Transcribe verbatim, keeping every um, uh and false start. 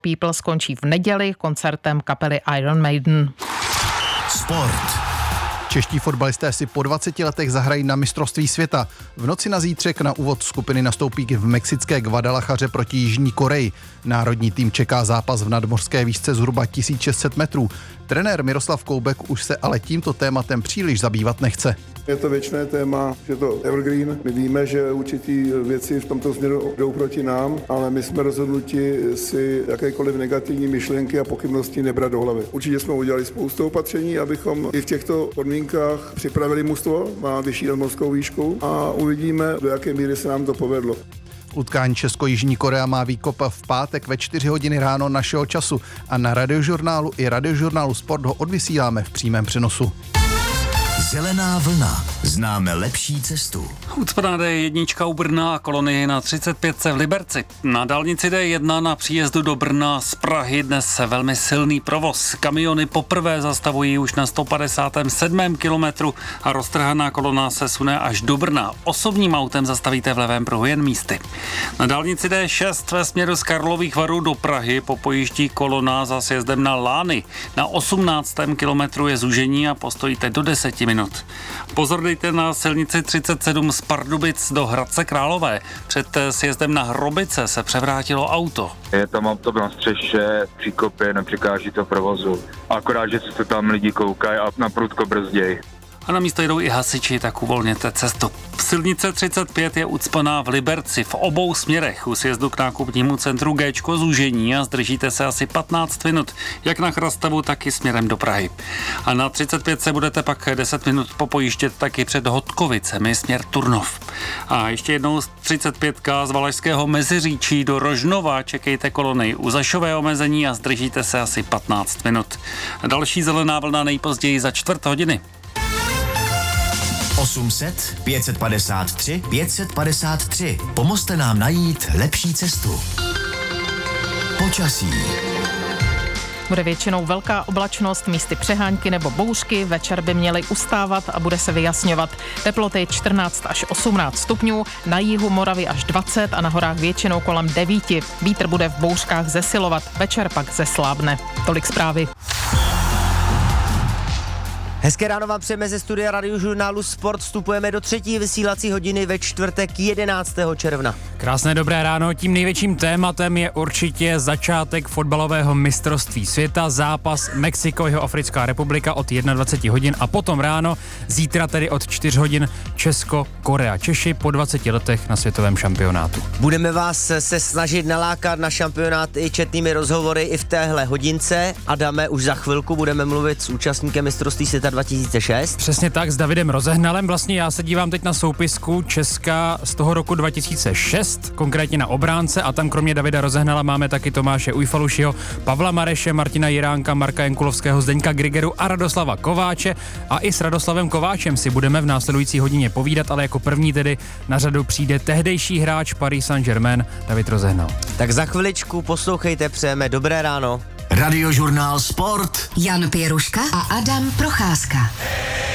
People skončí v neděli koncertem kapely Iron Maiden. Sport. Čeští fotbalisté si po dvaceti letech zahrají na mistrovství světa. V noci na zítřek na úvod skupiny nastoupí v mexické Guadalajaře proti Jižní Koreji. Národní tým čeká zápas v nadmořské výšce zhruba tisíc šest set metrů. Trenér Miroslav Koubek už se ale tímto tématem příliš zabývat nechce. Je to věčné téma, je to evergreen. My víme, že určitý věci v tomto směru jdou proti nám, ale my jsme rozhodnuti si jakékoliv negativní myšlenky a pochybnosti nebrat do hlavy. Určitě jsme udělali spoustu opatření, abychom i v těchto podmínkách připravili mužstvo na vyšší nadmořskou výšku a uvidíme, do jaké míry se nám to povedlo. Utkání Česko-Jižní Korea má výkop v pátek ve čtyři hodiny ráno našeho času a na Radiožurnálu i Radiožurnálu Sport ho odvysíláme v přímém přenosu. Zelená vlna. Známe lepší cestu. Ucpaná D jedna u Brna a kolony na třicet pět v Liberci. Na dálnici D jedna na příjezdu do Brna z Prahy dnes velmi silný provoz. Kamiony poprvé zastavují už na sto padesátém sedmém kilometru a roztrhaná kolona se sune až do Brna. Osobním autem zastavíte v levém pruhu jen místy. Na dálnici D šest ve směru z Karlových Varů do Prahy popojíždí kolona za sjezdem na Lány. Na osmnáctém kilometru je zúžení a postojíte do deseti minut. Pozor dejte na silnici třicet sedm z Pardubic do Hradce Králové. Před sjezdem na Hrobice se převrátilo auto. Je tam auto na střeše, v příkopě, nepřekáží to provozu. Akorát, že se tam lidi koukají a na prudko brzdějí. A na místo jdou i hasiči, tak uvolněte cestu. Silnice třicet pět je ucpaná v Liberci v obou směrech. U sjezdu k nákupnímu centru Géčko zúžení a zdržíte se asi patnáct minut, jak na Chrastavu, tak i směrem do Prahy. A na třicet pět se budete pak deset minut popojíždět taky před Hodkovicemi směr Turnov. A ještě jednou z třicet pět z Valašského Meziříčí do Rožnova čekejte kolony u Zašové omezení a zdržíte se asi patnáct minut. Další zelená vlna nejpozději za čtvrt hodiny. osm set, pět set padesát tři, pět set padesát tři. Pomozte nám najít lepší cestu. Počasí. Bude většinou velká oblačnost, místy přehánky nebo bouřky, večer by měly ustávat a bude se vyjasňovat. Teploty čtrnáct až osmnáct stupňů, na jihu Moravy až dvacet a na horách většinou kolem devět. Vítr bude v bouřkách zesilovat, večer pak zeslábne. Tolik zprávy. Hezké ráno vám přejeme ze studia Radiožurnálu Sport. Vstupujeme do třetí vysílací hodiny ve čtvrtek jedenáctého června. Krásné dobré ráno. Tím největším tématem je určitě začátek fotbalového mistrovství světa, zápas Mexiko, Jihoafrická republika od dvacet jedna hodin a potom ráno, zítra tedy od čtyři hodin Česko, Korea. Češi po dvaceti letech na světovém šampionátu. Budeme vás se snažit nalákat na šampionát i četnými rozhovory i v téhle hodince. Adame, už za chvilku budeme mluvit s účastníkem mistrovství světa dva tisíce šest. Přesně tak, s Davidem Rozehnalem. Vlastně já se dívám teď na soupisku Česka z toho roku dva tisíce šest, konkrétně na obránce, a tam kromě Davida Rozehnala máme taky Tomáše Ujfalušiho, Pavla Mareše, Martina Jiránka, Marka Jankulovského, Zdeňka Grigeru a Radoslava Kováče. A i s Radoslavem Kováčem si budeme v následující hodině povídat, ale jako první tedy na řadu přijde tehdejší hráč Paris Saint-Germain David Rozehnal. Tak za chviličku poslouchejte, přejeme dobré ráno. Radiožurnál Sport. Jan Pěruška a Adam Procházka.